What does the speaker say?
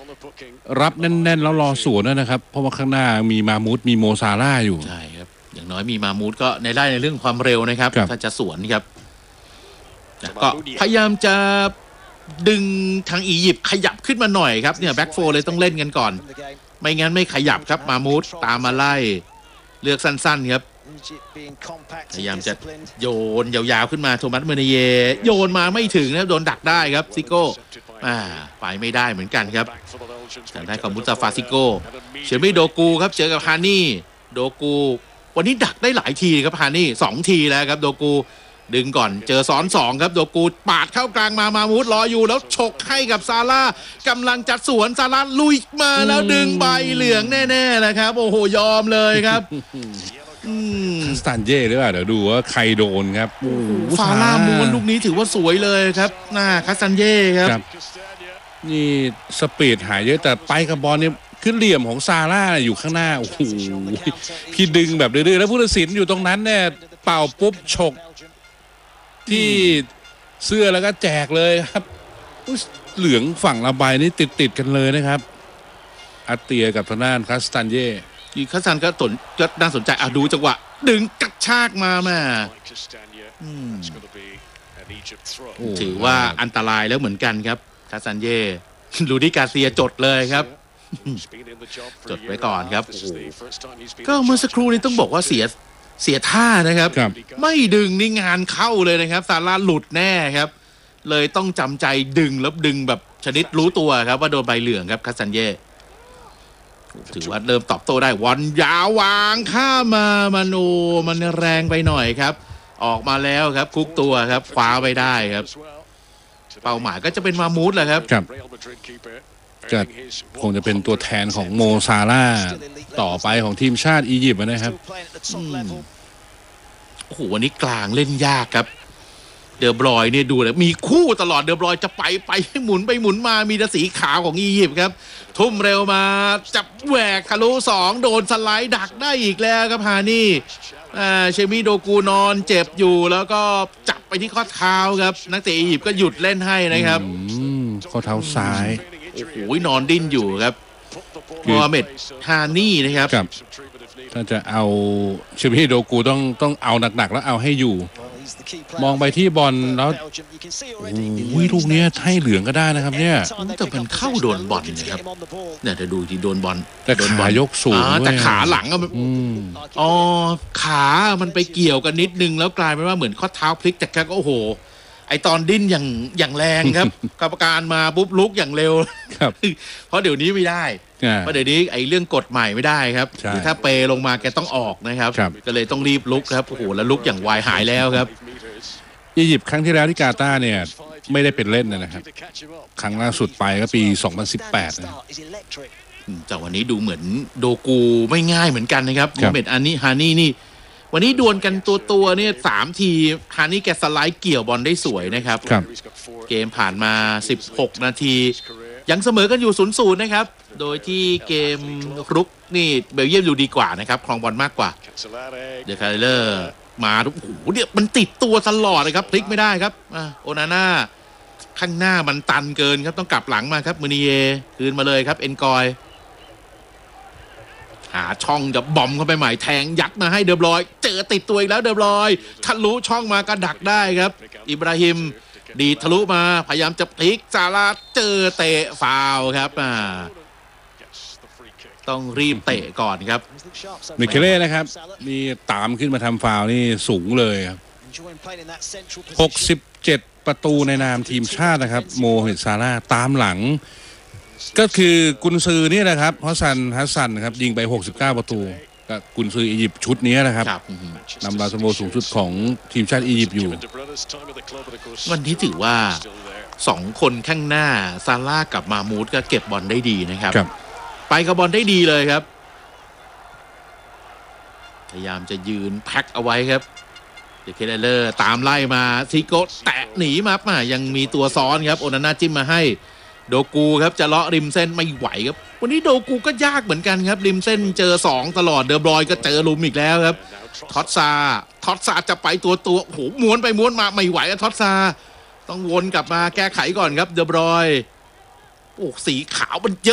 รับแน่นๆแล้วรอสวนนะครับเพราะว่าข้างหน้ามีมามูดมีโมซาร่าอยู่ใช่ครับอย่างน้อยมีมามูดก็ได้ในเรื่องความเร็วนะครับถ้าจะสวนครับก็พยายามจะดึงทางอียิปต์ขยับขึ้นมาหน่อยครับเนี่ยแบ็กโฟเลยต้องเล่นกันก่อนไม่งั้นไม่ขยับครับมามูดตามมาไล่เลือกสั้นๆครับพยายามจะโยนยาวๆขึ้นมาโทมัสเมเนเยโยนมาไม่ถึงนะโดนดักได้ครับซิโก้ไปไม่ได้เหมือนกันครับแต่ได้ของมุสตาฟาซิโก้เชมิโดกูครับเจอกับฮานี่โดกูวันนี้ดักได้หลายทีครับฮานี่2ทีแล้วครับโดกูดึงก่อนเจอซ้อน2ครับโดกูปาดเข้ากลางมามูดรออยู่แล้วฉกให้กับซาร่ากำลังจัดสวนซาร่าลุยมาแล้วดึงใบเหลืองแน่ๆนะครับโอ้โหยอมเลยครับคัสตันเย่หรือเปล่าเดี๋ยวดูว่าใครโดนครับซาร่าม้วนลูกนี้ถือว่าสวยเลยครับหน้าคัสตันเย่ครับนี่สปีดหายเยอะแต่ไปกับบอลเนี่ยขึ้นเหลี่ยมของซาร่าอยู่ข้างหน้าโอ้โหพี่ดึงแบบดื้อๆแล้วผู้ตัดสินอยู่ตรงนั้นเนี่ยเป่าปุ๊บฉกที่เสื้อแล้วก็แจกเลยครับเหลืองฝั่งระบายนี่ติดกันเลยนะครับอาเตียกับทางด้านคัสตันเย่คัสตันก็น่าสนใจดูจังหวะดึงกระชากมาแม่ถือว่าอันตรายแล้วเหมือนกันครับคัสตันเย่ลูดิกาเซียจดเลยครับจดไว้ก่อนครับก็เมื่อสักครู่นี้ต้องบอกว่าเสียท่านะครับไม่ดึงนี่งานเข้าเลยนะครับซาร่าหลุดแน่ครับเลยต้องจำใจดึงแล้วดึงแบบชนิดรู้ตัวครับว่าโดนใบเหลืองครับคัสตันเย่ถือว่าเริ่มตอบโต้ได้วันยาววางข้ามามันมันแรงไปหน่อยครับออกมาแล้วครับคุกตัวครับคว้าไปได้ครับเป้าหมายก็จะเป็นมามูดแหละครับจะคงจะเป็นตัวแทนของโมซาร่าต่อไปของทีมชาติอียิปต์นะครับโอ้โหวันนี้กลางเล่นยากครับเดอบรอยเนี่ยดูเลยมีคู่ตลอดเดอบรอยจะไปให้หมุนไปหมุนมามีแต่สีขาวของอียิปต์ครับทุ่มเร็วมาจับแหวกทะลุ2โดนสไลด์ดักได้อีกแล้วครับฮานี่เชมิโดกูนอนเจ็บอยู่แล้วก็จับไปที่ข้อเท้าครับนักเตะอียิปต์ก็หยุดเล่นให้นะครับข้อเท้าซ้ายโอ้โหนอนดิ้นอยู่ครับโมฮัมเหม็ดฮานี่นะครับถ้าจะเอาเชมิโดกูต้องเอาหนักๆแล้วเอาให้อยู่มองไปที่บอลแล้วลูกนี้ให้เหลืองก็ได้นะครับเนี่ยแต่มันเข้าโดนบอลนะครับเนี่ยจะดูที่โดนบอลแต่ขายกสูงแต่ขาหลังขามันไปเกี่ยวกันนิดนึงแล้วกลายเป็นว่าเหมือนข้อเท้าพลิกแต่ก็โอ้โหไอตอนดิ้นอย่างแรงครับกรรมการมาปุ๊บลุกอย่างเร็วครับเพราะเดี๋ยวนี้ไม่ได้เพราะเดี๋ยวนี้ไอเรื่องกฎใหม่ไม่ได้ครับถ้าเปลงมาแกต้องออกนะครับก็เลยต้องรีบลุกครับโอ้โหแล้วลุกอย่างไวหายแล้วครับอียิปต์ครั้งที่แล้วที่กาตาร์เนี่ยไม่ได้เป็นเล่นนะครับครั้งล่าสุดไปก็ปี2018นะจากวันนี้ดูเหมือนโดกูไม่ง่ายเหมือนกันนะครับโมเมดอันนี้ฮานี่นี่วันนี้ดวลกันตัวเนี่ย3ทีฮานี่แกสไลด์เกี่ยวบอลได้สวยนะครับเกมผ่านมา16นาทียังเสมอกันอยู่ 0-0 นะครับโดยที่เกมรุกนี่เบลเยียมดูดีกว่านะครับครองบอลมากกว่าเดคาเลอร์มาโอ้โหเนี่ยมันติดตัวตลอดเลยครับพลิกไม่ได้ครับโอนาน่าข้างหน้ามันตันเกินครับต้องกลับหลังมาครับมูนิเยคืนมาเลยครับเอ็นกอยหาช่องกับบอมเข้าไปใหม่แทงยัดมาให้เดอบรอยเจอติดตัวอีกแล้วเดอบรอยทะลุช่องมาก็ดักได้ครับอิบราฮิมดีทะลุมาพยายามจะพลิกซาร่าเจอเตะฟาวครับต้องรีบเตะก่อนครับมิเคเล่นะครับนี่ตามขึ้นมาทำฟาวนี่สูงเลยครับ67ประตูในนามทีมชาตินะครับโมฮัมเหม็ดซาร่าตามหลังก็คือกุนซือนี่นะครับฮัสซันครับยิงไป69ประตูก็กุนซืออียิปต์ชุดนี้นะครับนำดาวซันโวสูงสุดของทีมชาติอียิปต์อยู่วันนี้ถือว่า2คนข้างหน้าซาร่ากับมามูดก็เก็บบอลได้ดีนะครับไปกับบอลได้ดีเลยครับพยายามจะยืนแพ็คเอาไว้ครับเดคเลเลอร์ตามไล่มาซิโก้แตะหนีมายังมีตัวซ้อนครับโอนาน่าจิ้มมาให้โดกูครับจะเลาะริมเส้นไม่ไหวครับวันนี้โดกูก็ยากเหมือนกันครับริมเส้นเจอ2ตลอดเดอบรอยก็เจอลุมอีกแล้วครับท็อตซาจะไปตัวโอ้โหม้วนไปม้วนมาไม่ไหวท็อตซาต้องวนกลับมาแก้ไขก่อนครับเดอบรอยโอ้สีขาวมันเยอะ